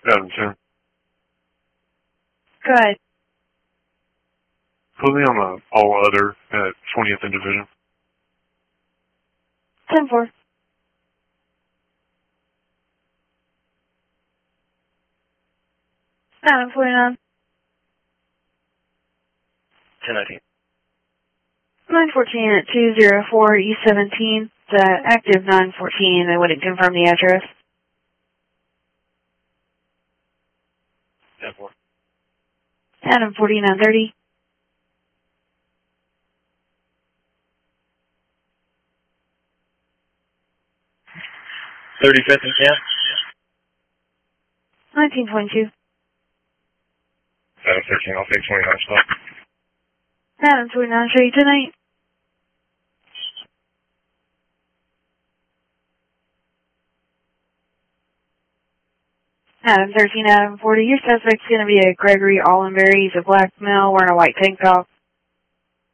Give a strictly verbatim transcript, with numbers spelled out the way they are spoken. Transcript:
Adam ten. Go ahead. Put me on the all other at twentieth and Division. ten four. Adam forty-nine. ten nineteen. nine fourteen at two oh four East seventeen. It's uh, active nine fourteen. I wouldn't confirm the address. ten four. Adam forty-nine thirty. thirty-fifth and ten. nineteen twenty-two. Adam thirteen, I'll take twenty-nine stop. Adam twenty-nine, show you tonight. Adam thirteen, Adam forty. Your suspect's going to be a Gregory Allenberry. He's a black male wearing a white tank top.